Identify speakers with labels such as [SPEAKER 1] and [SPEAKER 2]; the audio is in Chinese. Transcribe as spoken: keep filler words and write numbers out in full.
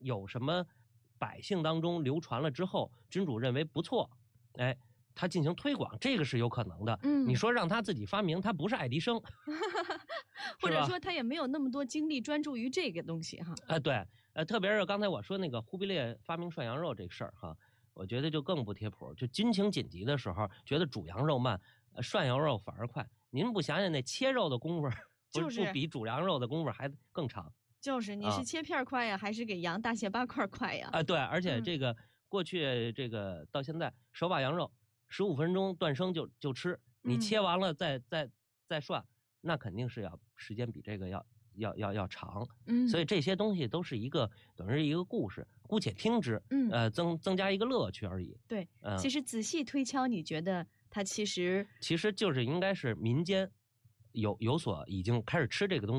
[SPEAKER 1] 有什么百姓当中流传了之后，君主认为不错，哎，他进行推广，这个是有可能的。
[SPEAKER 2] 嗯，
[SPEAKER 1] 你说让他自己发明，他不是爱迪生，
[SPEAKER 2] 或者说他也没有那么多精力专注于这个东西哈。
[SPEAKER 1] 哎、呃，对，呃，特别是刚才我说那个忽必烈发明涮羊肉这个事儿哈，我觉得就更不贴谱。就军情紧急的时候，觉得煮羊肉慢，呃、涮羊肉反而快。您不想想那切肉的功夫，
[SPEAKER 2] 就是
[SPEAKER 1] 不比煮羊肉的功夫还更长。
[SPEAKER 2] 就是你是切片快呀、啊，还是给羊大卸八块快呀？
[SPEAKER 1] 啊、呃，对，而且这个、嗯、过去这个到现在，手把羊肉十五分钟断生就就吃，你切完了再、嗯、再再涮，那肯定是要时间比这个要要要要长。
[SPEAKER 2] 嗯，
[SPEAKER 1] 所以这些东西都是一个等于是一个故事，姑且听之，
[SPEAKER 2] 嗯，
[SPEAKER 1] 呃，增增加一个乐趣而已。
[SPEAKER 2] 对，
[SPEAKER 1] 嗯，
[SPEAKER 2] 其实仔细推敲，你觉得它其实
[SPEAKER 1] 其实就是应该是民间有有所已经开始吃这个东西。